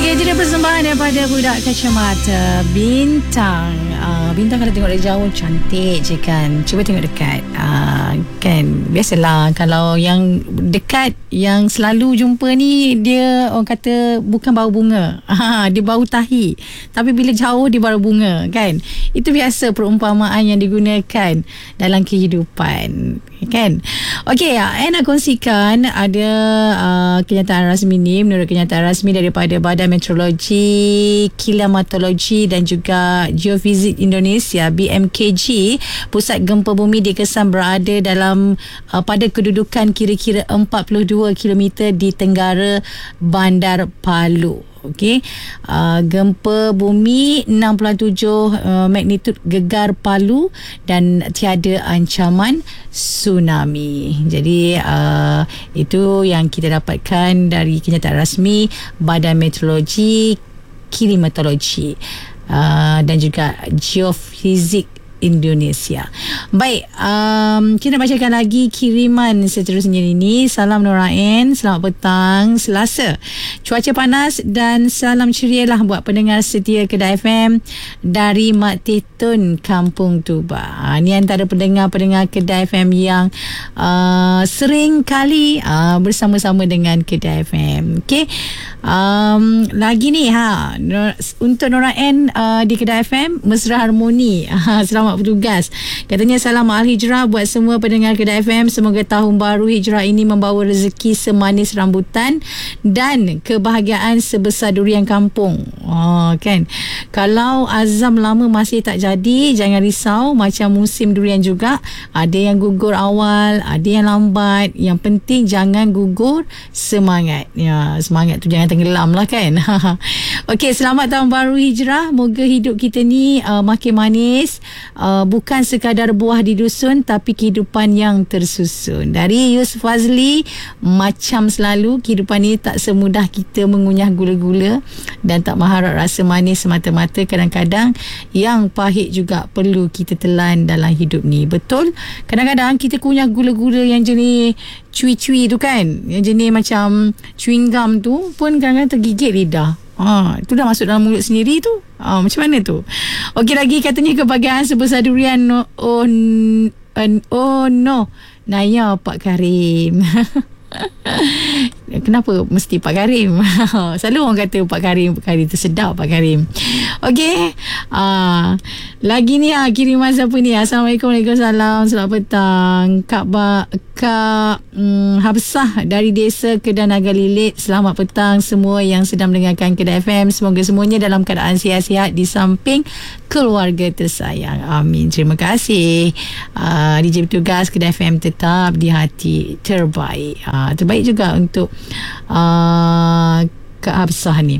Okey, jadi persembahan daripada budak kacamata Bintang. Bintang kalau tengok dari jauh cantik je kan. Cuba tengok dekat. Kan biasalah kalau yang dekat, yang selalu jumpa ni, dia orang kata bukan bau bunga. Dia bau tahi. Tapi bila jauh dia baru bunga kan. Itu biasa perumpamaan yang digunakan dalam kehidupan kan. Okey, saya nak kongsikan ada kenyataan rasmi ni. Menurut kenyataan rasmi daripada Badan Meteorologi, Klimatologi dan juga Geofizik Indonesia BMKG, pusat gempa bumi dikesan berada dalam pada kedudukan kira-kira 42 km di tenggara Bandar Palu. Okey, gempa bumi 6.7 magnitud gegar Palu dan tiada ancaman tsunami. Jadi itu yang kita dapatkan dari kenyataan rasmi Badan Meteorologi, Klimatologi dan juga Geofizik Indonesia. Baik, kita bacakan lagi kiriman seterusnya ini. Salam Norain, selamat petang Selasa. Cuaca panas dan salam ceria lah buat pendengar setia Kedah FM dari Mak Tetun, Kampung Tuba. Ni antara pendengar-pendengar Kedah FM yang sering kali bersama-sama dengan Kedah FM. Okey, lagi ni untuk Norain di Kedah FM, Mesra Harmoni. Selamat bertugas. Katanya salam Al-Hijrah buat semua pendengar Kedah FM. Semoga tahun baru Hijrah ini membawa rezeki semanis rambutan dan kebahagiaan sebesar durian kampung. Kan, kalau azam lama masih tak jadi, jangan risau. Macam musim durian juga, ada yang gugur awal, ada yang lambat. Yang penting jangan gugur semangat. Semangat tu jangan tenggelam lah kan. Okey, selamat tahun baru Hijrah. Moga hidup kita ni makin manis. Bukan sekadar buah di dusun, tapi kehidupan yang tersusun. Dari Yusuf Fazli, macam selalu, kehidupan ini tak semudah kita mengunyah gula-gula dan tak mengharap rasa manis semata-mata. Kadang-kadang yang pahit juga perlu kita telan dalam hidup ni. Betul? Kadang-kadang kita kunyah gula-gula yang jenis cui-cui tu kan, yang jenis macam chewing gum tu pun kadang-kadang tergigit lidah. Itu dah masuk dalam mulut sendiri tu. Macam mana tu? Okey, lagi katanya kebahagiaan sebesar durian. Oh no, Naya Pak Karim. Kenapa mesti Pak Karim? Selalu orang kata Pak Karim tu sedap, Pak Karim. Okey, lagi ni kiriman siapa ni? Assalamualaikum. Waalaikumsalam, selamat petang Kak Habsah dari Desa Kedah Naga Lilit. Selamat petang semua yang sedang mendengarkan Kedah FM. Semoga semuanya dalam keadaan sihat-sihat di samping keluarga tersayang. Amin. Terima kasih. DJ bertugas Kedah FM tetap di hati terbaik. Terbaik juga untuk Kak Habsah ni.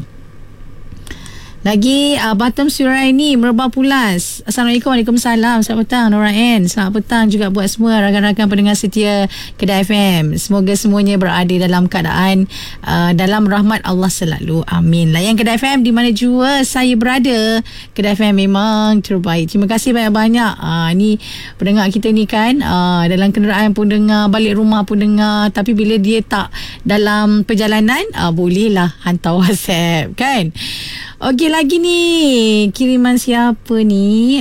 Lagi Batam Suraini, Merbah Pulas. Assalamualaikum. Waalaikumsalam, selamat petang Norain. Selamat petang juga buat semua rakan-rakan pendengar setia Kedah FM. Semoga semuanya berada dalam keadaan dalam rahmat Allah selalu. Amin. Layan Kedah FM di mana jua saya berada. Kedah FM memang terbaik. Terima kasih banyak-banyak. Ni pendengar kita ni kan, dalam kenderaan pun dengar, balik rumah pun dengar. Tapi bila dia tak dalam perjalanan, bolehlah hantar WhatsApp kan. Okey, lagi ni kiriman siapa ni?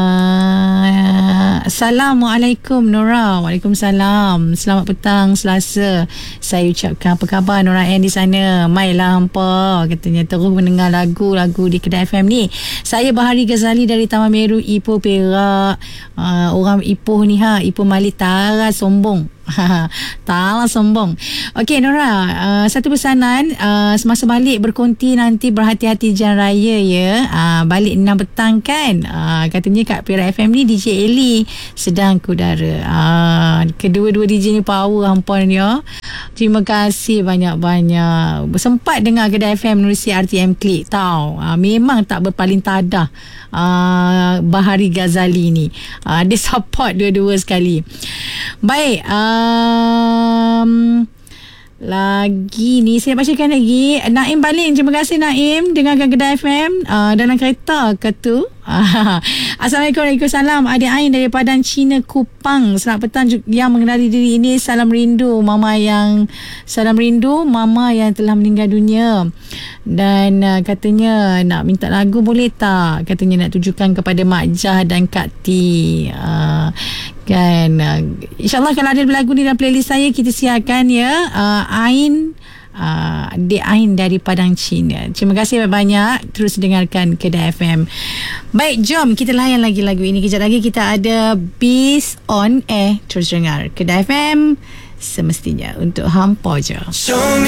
Assalamualaikum Nora. Waalaikumsalam. Selamat petang Selasa. Saya ucapkan apa khabar Nora N di sana? Mailah hampa, katanya terus mendengar lagu-lagu di Kedah FM ni. Saya Bahari Ghazali dari Taman Meru, Ipoh, Perak. Orang Ipoh ni Ipoh Malik Tara sombong. Taklah sombong. Okey Nora, satu pesanan, semasa balik berkonti nanti berhati-hati jalan raya ya. Balik 6 petang kan. Katanya kat Perak FM ni DJ Eli sedang kudara. Kedua-dua DJ ni power hampan ya. Terima kasih banyak-banyak. Sempat dengar Kedah FM menerusi RTM Klik tau. Memang tak berpaling tadah Bahari Ghazali ni. Dia support dua-dua sekali. Baik, Lagi ni saya bacakan lagi. Naim Balin, terima kasih Naim, dengarkan Kedah FM dalam kereta ke tu. Assalamualaikum, Waalaikumsalam. Adik Ain dari Padang Cina Kupang. Selamat petang yang mengenali diri ini. Salam rindu mama yang telah meninggal dunia. Dan katanya nak minta lagu boleh tak? Katanya nak tujukan kepada Mak Jah dan Kak T. InsyaAllah kalau ada lagu ni dalam playlist saya, kita siarkan ya. Adik Ain dari Padang Cina. Terima kasih banyak. Terus dengarkan Kedah FM. Baik, jom kita layan lagi lagu ini. Kejap lagi kita ada Beast on Air. Terus dengar Kedah FM semestinya untuk hampa je.